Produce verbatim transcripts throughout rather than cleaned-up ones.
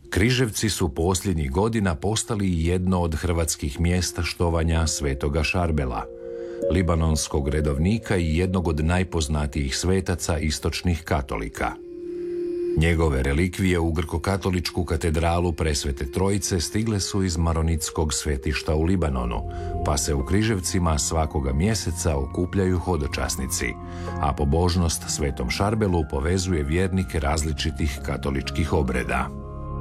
Križevci su posljednjih godina postali jedno od hrvatskih mjesta štovanja Svetoga Šarbela, libanonskog redovnika i jednog od najpoznatijih svetaca istočnih katolika. Njegove relikvije u grkokatoličku katedralu Presvete Trojice stigle su iz maronitskog svetišta u Libanonu, pa se u Križevcima svakoga mjeseca okupljaju hodočasnici, a pobožnost Svetom Šarbelu povezuje vjernike različitih katoličkih obreda.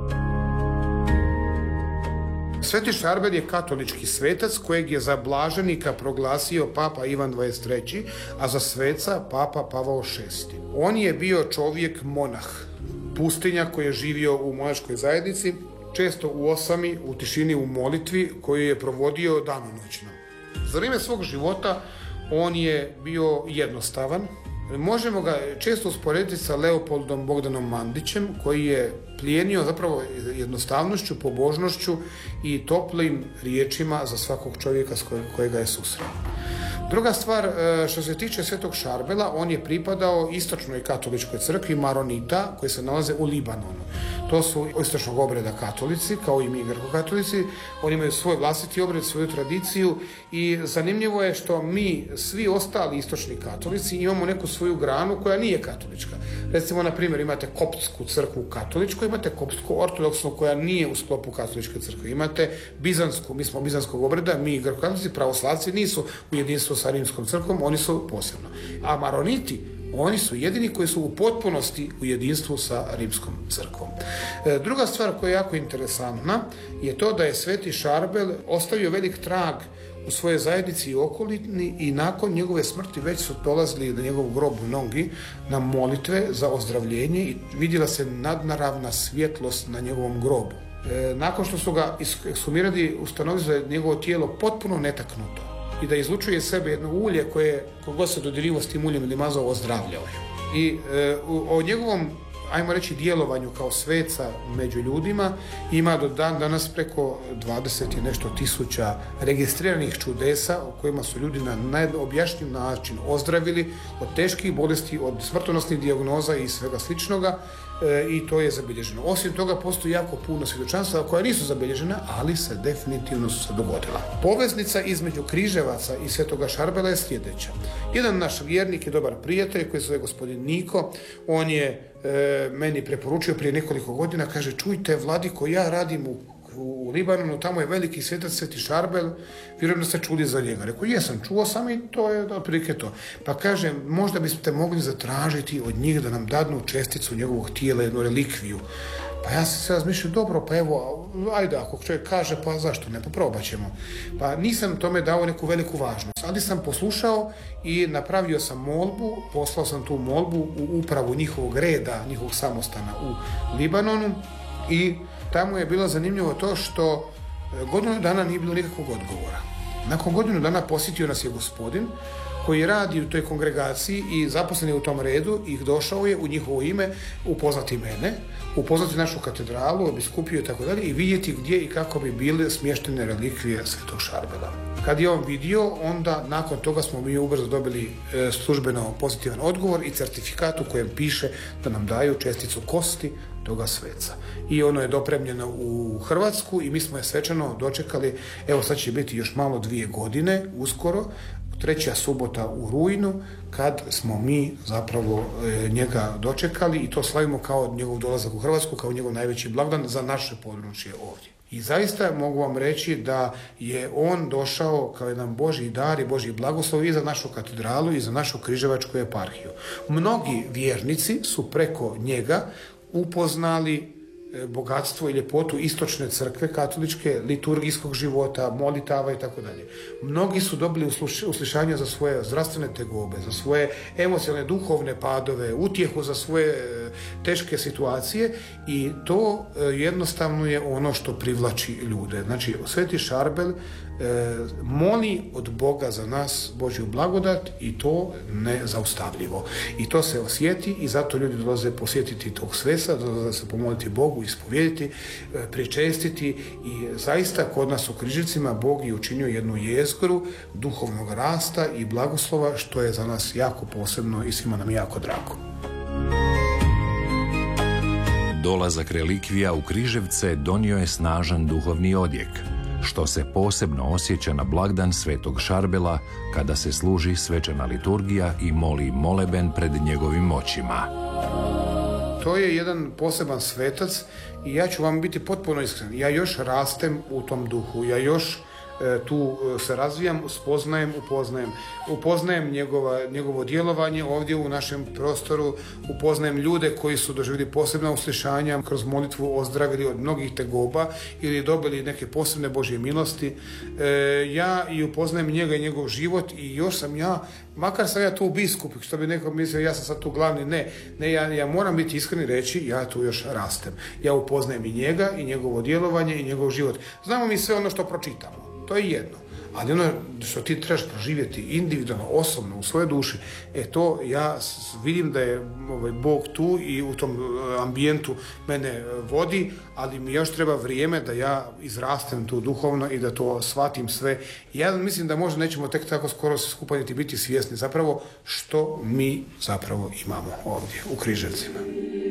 Sveti Šarbel je katolički svetac kojeg je za blaženika proglasio papa Ivan dvadeset treći, a za sveca papa Pavao šesti. On je bio čovjek monah, pustinja koji je živio u monaškoj zajednici, često u osami, u tišini, u molitvi koju je provodio danonoćno. Za vrijeme svog života on je bio jednostavan. Možemo ga često usporediti sa Leopoldom Bogdanom Mandićem, koji je plijenio zapravo jednostavnošću, pobožnošću i toplim riječima za svakog čovjeka s kojega je susreo. Druga stvar, što se tiče Svetog Šarbela, on je pripadao istočnoj katoličkoj crkvi Maronita, koji se nalaze u Libanonu. To su istočnog obreda katolici, kao i mi grkokatolici. Oni imaju svoj vlastiti obred, svoju tradiciju i zanimljivo je što mi, svi ostali istočni katolici, imamo neku svoju granu koja nije katolička. Recimo, na primjer, imate koptsku crkvu katoličku, imate koptsku ortodoksnu koja nije u sklopu katoličke crkve. Imate bizansku, mi smo bizanskog obreda, mi grkokatolici, pravoslavci nisu u jedinstvu sa rimskom crkvom, oni su posebno. A maroniti, oni su jedini koji su u potpunosti u jedinstvu sa rimskom crkvom. E, druga stvar koja je jako interesantna je to da je Sveti Šarbel ostavio velik trag u svojoj zajednici i okolini i nakon njegove smrti već su dolazili na njegov grob mnogi na molitve za ozdravljenje i vidjela se nadnaravna svjetlost na njegovom grobu. E, nakon što su ga ekshumirali, ustanovili da je njegovo tijelo potpuno netaknuto i da izlučuje iz sebe jedno ulje koje, kogod se dodirivo s tim uljem ili mazao, ozdravljao je. I e, o, o njegovom, ajmo reći, djelovanju kao sveca među ljudima ima do dan danas preko dvadeset i nešto tisuća registriranih čudesa o kojima su ljudi na najobjašnjiv način ozdravili od teških bolesti, od smrtonosnih dijagnoza i svega sličnoga. E, i to je zabilježeno. Osim toga postoji jako puno svjedočanstva koja nisu zabilježena, ali se definitivno su se dogodila. Poveznica između Križevaca i Svetoga Šarbela je sljedeća. Jedan naš vjernik i dobar prijatelj koji se zove gospodin Niko, on je e, meni preporučio prije nekoliko godina, kaže, čujte Vladiko, ja radim u u Libanonu, tamo je veliki svetac Sveti Šarbel, vjerujem da ste čuli za njega. Rekao, jesam, čuo sam i to je otprilike to. Pa kaže, možda biste mogli zatražiti od njih da nam dadnu česticu njegovog tijela, jednu relikviju. Pa ja sam se razmišljao, dobro, pa evo, ajde, ako čovjek kaže, pa zašto ne, poprobat ćemo. Pa nisam tome dao neku veliku važnost, ali sam poslušao i napravio sam molbu, poslao sam tu molbu u upravu njihovog reda, njihovog samostana u Libanonu i tamo je bilo zanimljivo to što godinu dana nije bilo nikakvog odgovora. Nakon godinu dana posjetio nas je gospodin koji radi u toj kongregaciji i zaposlen je u tom redu i došao je u njihovo ime upoznati mene, upoznati našu katedralu, biskupiju i tako dalje i vidjeti gdje i kako bi bile smještene relikvije Svetog Šarbela. Kad je on vidio, onda nakon toga smo mi ubrzo dobili e, službeno pozitivan odgovor i certifikat u kojem piše da nam daju česticu kosti toga sveca. I ono je dopremljeno u Hrvatsku i mi smo je svečano dočekali, evo sad će biti još malo dvije godine, uskoro, treća subota u rujnu, kad smo mi zapravo e, njega dočekali i to slavimo kao njegov dolazak u Hrvatsku, kao njegov najveći blagdan za naše područje ovdje. I zaista mogu vam reći da je on došao kao jedan Božji dar i Božji blagoslov i za našu katedralu i za našu križevačku eparhiju. Mnogi vjernici su preko njega upoznali bogatstvo i ljepotu istočne crkve katoličke, liturgijskog života, molitava i tako dalje. Mnogi su dobili uslišanje za svoje zdravstvene tegobe, za svoje emocionalne, duhovne padove, utjehu za svoje teške situacije i to jednostavno je ono što privlači ljude. Znači, Sveti Šarbel E, moli od Boga za nas Božju blagodat i to nezaustavljivo. I to se osjeti i zato ljudi dolaze posjetiti tog svesa, dolaze se pomoliti Bogu, ispovjediti, e, pričestiti i zaista kod nas u Križevcima Bog je učinio jednu jezgru duhovnog rasta i blagoslova što je za nas jako posebno i svima nam jako drago. dolazak relikvija u Križevce donio je snažan duhovni odjek, što se posebno osjeća na blagdan Svetog Šarbela kada se služi svečana liturgija i moli moleben pred njegovim očima. To je jedan poseban svetac i ja ću vam biti potpuno iskren. Ja još rastem u tom duhu, ja još e, tu se razvijam, spoznajem, upoznajem. Upoznajem njegova, njegovo djelovanje ovdje u našem prostoru, upoznajem ljude koji su doživjeli posebna uslišanja, kroz molitvu ozdravili od mnogih tegoba ili dobili neke posebne Božje milosti. E, ja i upoznajem njega i njegov život i još sam ja, makar sam ja tu biskup, što bi neko mislio ja sam sad tu glavni, ne, ne ja, ja moram biti iskren i reći ja tu još rastem. Ja upoznajem i njega i njegovo djelovanje i njegov život. Znamo mi sve ono što pročitamo. To je jedno. Ali ono što ti trebaš proživjeti individualno, osobno, u svojoj duši, e to ja vidim da je ovaj, Bog tu i u tom ambijentu mene vodi, ali mi još treba vrijeme da ja izrastem tu duhovno i da to shvatim sve. Ja mislim da možda nećemo tek tako skoro se skupa niti biti svjesni zapravo što mi zapravo imamo ovdje u Križevcima.